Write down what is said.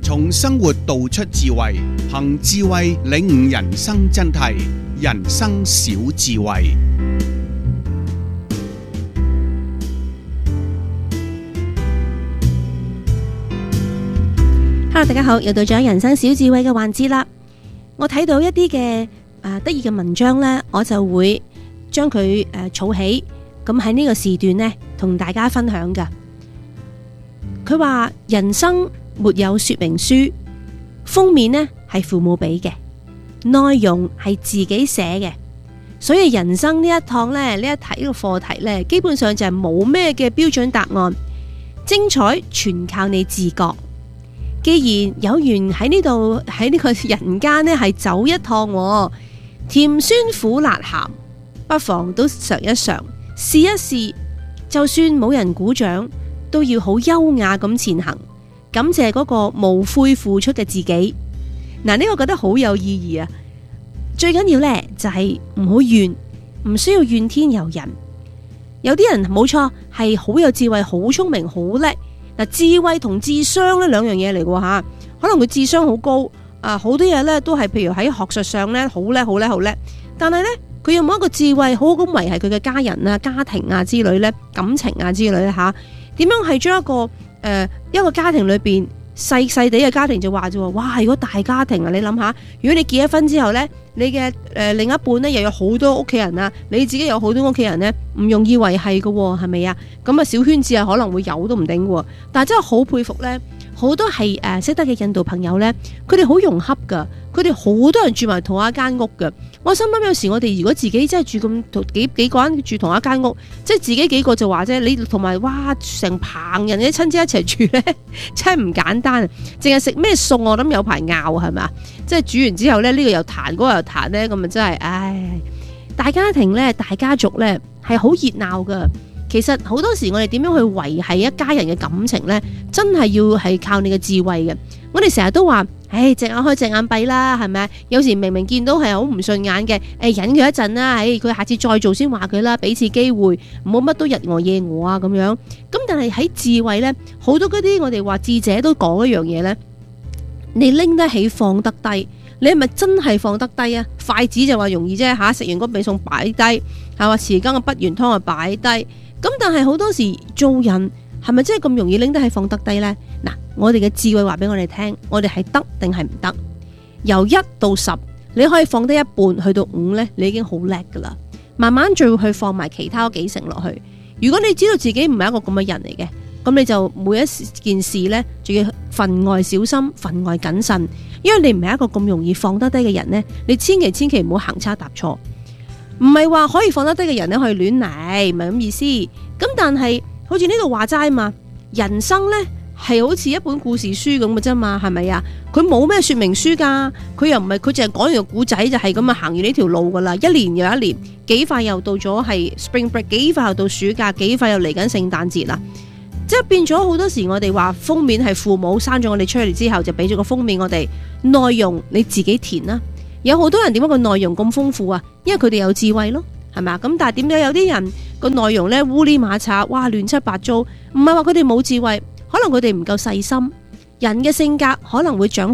從生活道出智慧，憑智慧領悟人生真諦。人生小智慧。 Hello， 大家好，又到咗人生小智慧嘅環節啦。我睇到一啲嘅得意嘅文章呢，我就會將佢儲起，咁喺呢個時段呢，同大家分享㗎。佢話人生沒有說明書，封面呢係父母俾嘅，內容係自己寫嘅，所以人生呢一趟呢，呢一題呢個課題呢，基本上就係冇咩嘅標準答案，精彩全靠你自覺。既然有緣喺呢度喺呢個人間呢係走一趟，甜酸苦辣鹹，不妨都嘗一嘗，試一試，就算冇人鼓掌，都要好優雅咁前行，感謝嗰個無悔付出嘅自己。嗱，呢個覺得好有意義啊！最緊要呢就係唔好怨，唔需要怨天尤人。有啲人冇錯係好有智慧、好聰明、好叻。嗱，智慧同智商呢兩樣嘢嚟嘅吓，可能佢智商好高，好多嘢呢都係譬如喺學術上呢好叻、好叻、好叻，但係呢，佢有冇一個智慧好好咁維繫佢嘅家人啊、家庭啊之類呢、感情啊之類呢吓？點樣係將一個家庭裏邊細細地嘅家庭就話啫，哇！如果大家庭啊，你諗下，如果你結咗婚之後呢，你嘅另一半呢又有好多屋企人啊，你自己有好多屋企人呢，唔容易維繫嘅，係咪啊？咁啊小圈子啊可能會有都唔定嘅，但係真係好佩服呢，好多係識得嘅印度朋友呢，佢哋好融洽噶，佢哋好多人住埋同一間屋嘅。我心諗有時我哋如果自己真係住咁幾個人住同一間屋，即係自己幾個就話啫，你同埋哇成棚人嘅親戚一齊住呢，真係唔簡單啊！淨係食咩餸我諗有排拗係咪？即係煮完之後呢，呢個又彈，嗰個又彈呢，咁啊真係唉！大家庭呢，大家族呢，係好熱鬧噶。其實好多時我哋點樣去維繫一家人嘅感情呢？真係要係靠你嘅智慧嘅。我哋成日都話，隻眼開隻眼閉啦，係咪？有時明明見到係好唔順眼嘅，忍佢一陣啦，佢下次再做先話佢啦，俾次機會，唔好乜都日餓夜餓啊咁樣。咁但係喺智慧呢，好多嗰啲我哋話智者都講一樣嘢呢：你拎得起放得低，你係咪真係放得低啊？筷子就話容易啫吓，食完嗰味餸擺低，係話匙羹嘅不完湯啊擺低。咁但係好多時做人係咪真係咁容易拎得起放得低呢？嗱，我哋嘅智慧話俾我哋聽，我哋係得定係唔得？由1到10，你可以放低一半，去到5呢，你已經好叻噶啦。慢慢再去放埋其他幾成落去。如果你知道自己唔係一個咁嘅人嚟嘅，咁你就每一件事呢，仲要分外小心、分外謹慎，因為你唔係一個咁容易放得低嘅人呢，你千祈唔好行差踏錯。唔係話可以放得低嘅人咧可以亂嚟，唔係咁意思。咁但係好似呢度話齋嘛，人生呢係好似一本故事書咁嘅啫嘛，係咪啊？佢冇咩說明書噶，佢又唔係佢淨係講完個故仔就係咁啊，行完呢條路噶啦，一年又一年，幾快又到咗係 Spring Break， 幾快又到暑假，幾快又嚟緊聖誕節啦。即係變咗好多時，我哋話封面係父母生咗我哋出嚟之後，就俾咗個封面我哋，內容你自己填啦。有好多人點解個內容咁豐富啊？因為佢哋有智慧咯，係咪？咁但係點解有啲人個內容呢烏哩馬擦，哇亂七八糟？唔係話佢哋冇智慧，可能佢哋唔夠細心。人嘅性格可能會長